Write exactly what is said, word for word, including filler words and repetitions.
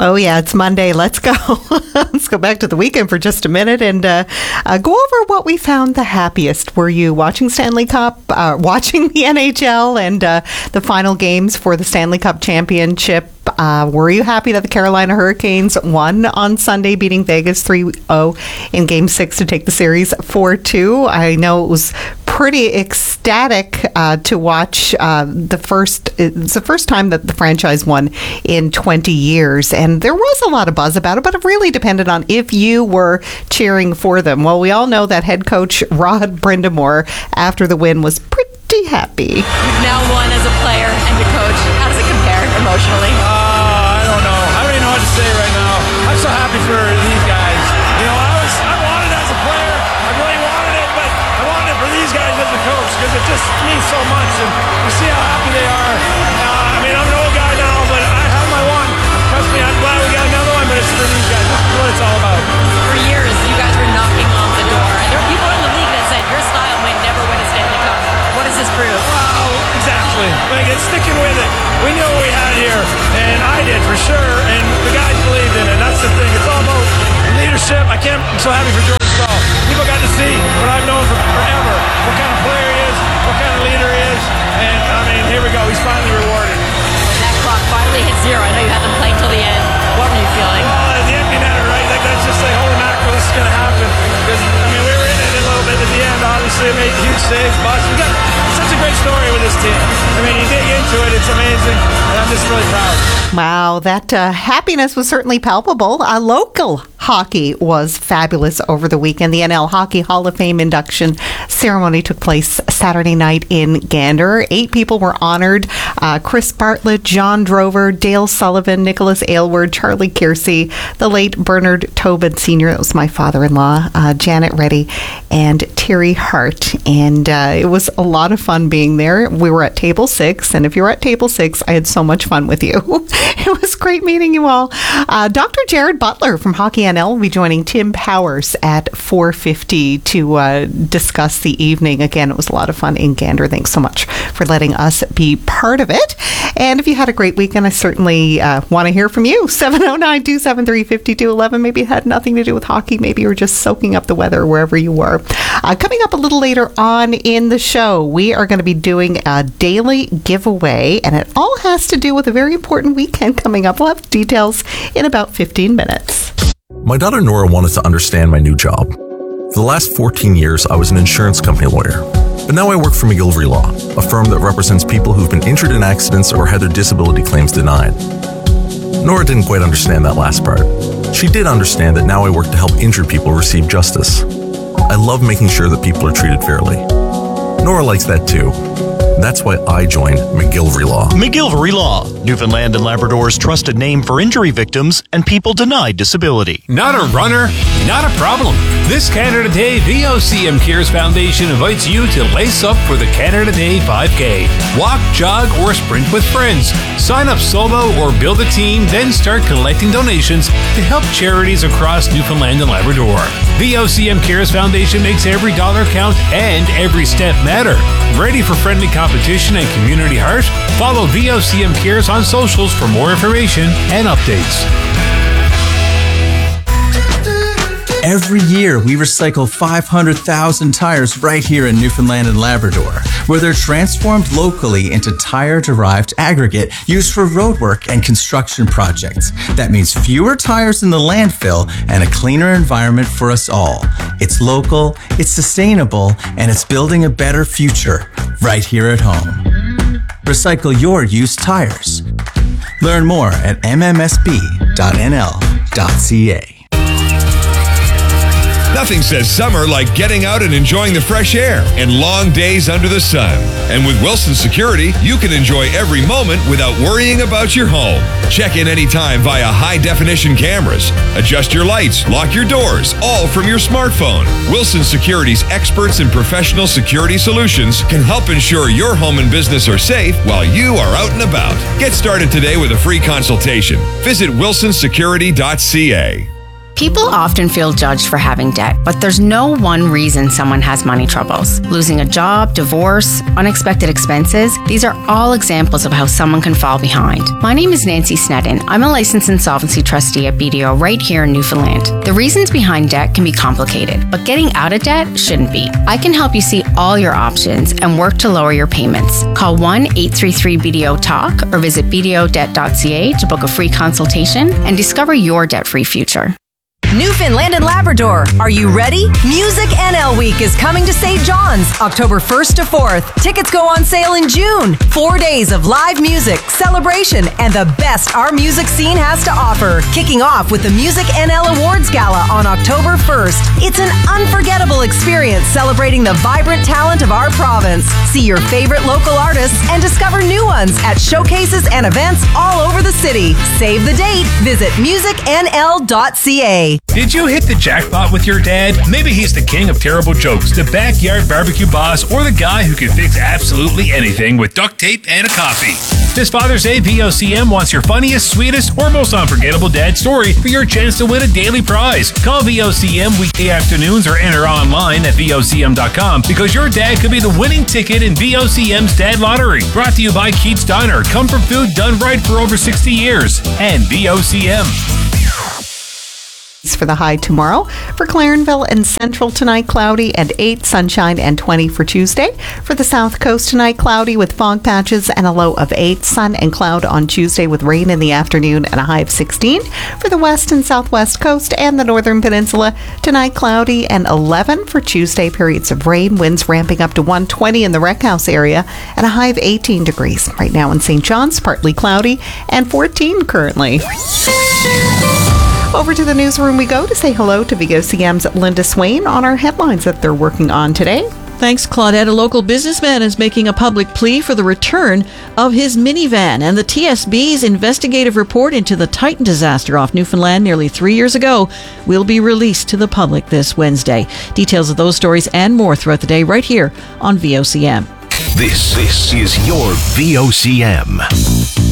Oh, yeah, it's Monday. Let's go. Let's go back to the weekend for just a minute and uh, uh, go over what we found the happiest. Were you watching Stanley Cup, uh, watching the N H L and uh, the final games for the Stanley Cup Championship? Uh, were you happy that the Carolina Hurricanes won on Sunday, beating Vegas three oh in Game six to take the series four two? I know it was pretty ecstatic uh, to watch uh, the first, it's the first time that the franchise won in twenty years. And there was a lot of buzz about it, but it really depended on if you were cheering for them. Well, we all know that head coach Rod Brind'Amour, after the win, was pretty happy. You've now won as a player and a coach. How does it compare emotionally? Uh, I don't know. I don't even know what to say right now. I'm so happy for these guys. You know, I was, I wanted it as a player. I really wanted it, but I wanted it for these guys as a coach because it just means so much. And you see how happy they are. Uh, I mean, I'm an old guy now, but I have my one. Trust me, I'm glad we got another one, but it's for these guys. This is what it's all about. For years, you guys were knocking on the door. And there are people in the league that said your style might never win a Stanley Cup. What does this prove? Wow, exactly. Like, it's sticking with it. We knew what we had here, and I did for sure, and the guys believed in it. That's the thing. It's all about leadership. I can't, I'm so happy for Jordan Staal. People got to see what I've known for forever, what kind of player he is, what kind of leader he is, and, I mean, here we go. He's finally rewarded. When that clock finally hit zero, I know you had them playing till the end. What were you feeling? Well, the empty netter, right? Like, that's just like, holy mackerel, this is going to happen. Because, I mean, we were in it a little bit at the end, obviously. Made huge saves, busts. We got such a great story with this team. I mean, you dig into it, it's amazing, and I'm just really proud. Wow, that uh, happiness was certainly palpable. Uh, local hockey was fabulous over the weekend. The N L Hockey Hall of Fame induction ceremony took place Saturday night in Gander. Eight people were honored. Uh, Chris Bartlett, John Drover, Dale Sullivan, Nicholas Aylward, Charlie Kiersey, the late Bernard Tobin Senior, that was my father-in-law, uh, Janet Reddy, and Terry Hart. And uh, it was a lot of fun being there. We were at table six, and if you were at table six, I had so much fun with you. It was great meeting you all. Uh, Doctor Jared Butler from Hockey N L will be joining Tim Powers at four fifty to uh, discuss the evening. Again, it was a lot of fun in Gander. Thanks so much for letting us be part of it. And if you had a great weekend, I certainly uh, want to hear from you. seven oh nine, two seven three, five two one one. Maybe it had nothing to do with hockey. Maybe you were just soaking up the weather wherever you were. Uh, coming up a little later on in the show, we are going to be doing a daily giveaway, and it all has to do with a very important weekend coming up. We'll have details in about fifteen minutes. My daughter Nora wanted to understand my new job. For the last fourteen years, I was an insurance company lawyer. But now I work for McGillivray Law, a firm that represents people who've been injured in accidents or had their disability claims denied. Nora didn't quite understand that last part. She did understand that now I work to help injured people receive justice. I love making sure that people are treated fairly. Nora likes that too. That's why I joined McGillivray Law. McGillivray Law, Newfoundland and Labrador's trusted name for injury victims and people denied disability. Not a runner? Not a problem. This Canada Day, V O C M Cares Foundation invites you to lace up for the Canada Day five K. Walk, jog, or sprint with friends. Sign up solo or build a team, then start collecting donations to help charities across Newfoundland and Labrador. V O C M Cares Foundation makes every dollar count and every step matter. Ready for friendly competition and community heart? Follow V O C M Cares on socials for more information and updates. Every year, we recycle five hundred thousand tires right here in Newfoundland and Labrador, where they're transformed locally into tire-derived aggregate used for roadwork and construction projects. That means fewer tires in the landfill and a cleaner environment for us all. It's local, it's sustainable, and it's building a better future right here at home. Recycle your used tires. Learn more at m m s b dot n l dot c a. Nothing says summer like getting out and enjoying the fresh air and long days under the sun. And with Wilson Security, you can enjoy every moment without worrying about your home. Check in anytime via high-definition cameras. Adjust your lights, lock your doors, all from your smartphone. Wilson Security's experts in professional security solutions can help ensure your home and business are safe while you are out and about. Get started today with a free consultation. Visit wilson security dot c a. People often feel judged for having debt, but there's no one reason someone has money troubles. Losing a job, divorce, unexpected expenses, these are all examples of how someone can fall behind. My name is Nancy Snedden. I'm a licensed insolvency trustee at B D O right here in Newfoundland. The reasons behind debt can be complicated, but getting out of debt shouldn't be. I can help you see all your options and work to lower your payments. Call one eight three three B D O talk or visit b d o debt dot c a to book a free consultation and discover your debt-free future. Newfoundland and Labrador, are you ready? Music N L Week is coming to Saint John's, October first to fourth. Tickets go on sale in June. Four days of live music, celebration, and the best our music scene has to offer. Kicking off with the Music N L Awards Gala on October first. It's an unforgettable experience celebrating the vibrant talent of our province. See your favorite local artists and discover new ones at showcases and events all over the city. Save the date. Visit music n l dot c a. Did you hit the jackpot with your dad? Maybe he's the king of terrible jokes, the backyard barbecue boss, or the guy who can fix absolutely anything with duct tape and a coffee. This Father's Day, V O C M wants your funniest, sweetest, or most unforgettable dad story for your chance to win a daily prize. Call V O C M weekday afternoons or enter online at v o c m dot com because your dad could be the winning ticket in V O C M's Dad Lottery. Brought to you by Keats Diner, comfort food done right for over sixty years, and V O C M. For the high tomorrow. For Clarenville and Central tonight, cloudy and eight, sunshine and twenty for Tuesday. For the South Coast tonight, cloudy with fog patches and a low of eight, sun and cloud on Tuesday with rain in the afternoon and a high of sixteen. For the West and Southwest Coast and the Northern Peninsula, tonight cloudy and eleven. For Tuesday, periods of rain, winds ramping up to one twenty in the Rec House area and a high of eighteen degrees. Right now in Saint John's, partly cloudy and fourteen currently. Over to the newsroom we go to say hello to V O C M's Linda Swain on our headlines that they're working on today. Thanks, Claudette. A local businessman is making a public plea for the return of his minivan, and the T S B's investigative report into the Titan disaster off Newfoundland nearly three years ago will be released to the public this Wednesday. Details of those stories and more throughout the day right here on V O C M. This, this is your V O C M.